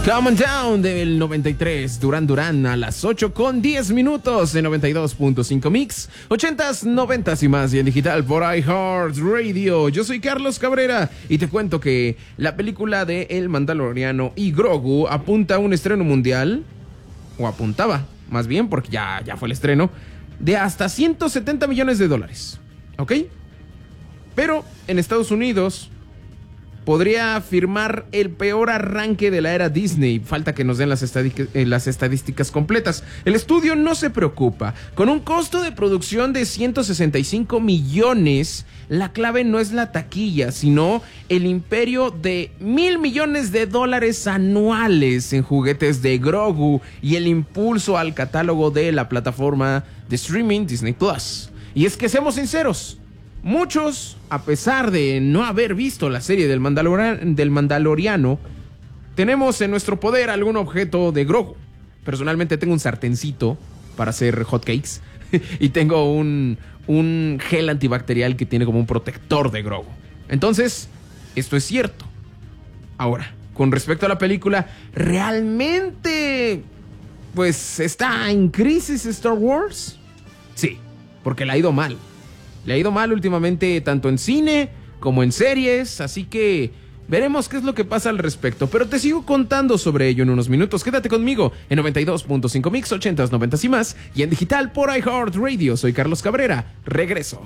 Come on Down del 93, Duran Duran a las 8:10 de 92.5 Mix, 80s, 90s y más, y en digital por iHeartRadio. Yo soy Carlos Cabrera y te cuento que la película de El Mandaloriano y Grogu apunta a un estreno mundial, o apuntaba, más bien, porque ya fue el estreno, de hasta $170 millones, ¿ok? Pero en Estados Unidos podría firmar el peor arranque de la era Disney. Falta que nos den las estadísticas completas. El estudio no se preocupa. Con un costo de producción de 165 millones, la clave no es la taquilla, sino el imperio de $1,000 millones anuales en juguetes de Grogu y el impulso al catálogo de la plataforma de streaming Disney Plus. Y es que seamos sinceros, muchos, a pesar de no haber visto la serie del Mandaloriano, tenemos en nuestro poder algún objeto de Grogu. Personalmente tengo un sartencito para hacer hotcakes y tengo un gel antibacterial que tiene como un protector de Grogu. Entonces, esto es cierto. Ahora, con respecto a la película, ¿realmente pues está en crisis Star Wars? Sí, porque le ha ido mal. Le ha ido mal últimamente tanto en cine como en series, así que veremos qué es lo que pasa al respecto. Pero te sigo contando sobre ello en unos minutos. Quédate conmigo en 92.5 Mix, 80s, 90s y más, y en digital por iHeartRadio. Soy Carlos Cabrera. Regreso.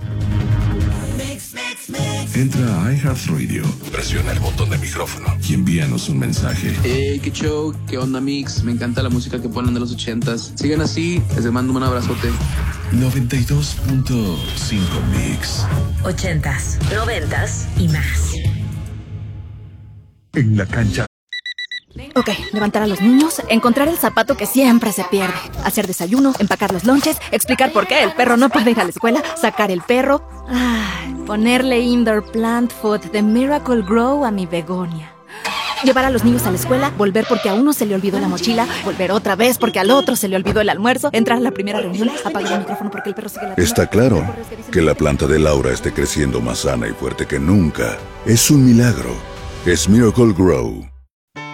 Entra a iHeartRadio, presiona el botón de micrófono y envíanos un mensaje. Hey, qué show, qué onda Mix, me encanta la música que ponen de los 80s. Sigan así, les mando un abrazote. 92.5 Mix. 80s, 90s y más. En la cancha. Ok, levantar a los niños, encontrar el zapato que siempre se pierde, hacer desayuno, empacar los lonches, explicar por qué el perro no puede ir a la escuela, sacar el perro, ponerle indoor plant food de Miracle Grow a mi begonia. Llevar a los niños a la escuela, volver porque a uno se le olvidó la mochila, volver otra vez porque al otro se le olvidó el almuerzo, entrar a la primera reunión, apagar el micrófono porque el perro sigue ladrando. Está claro que la planta de Laura esté creciendo más sana y fuerte que nunca. Es un milagro. Es Miracle Grow.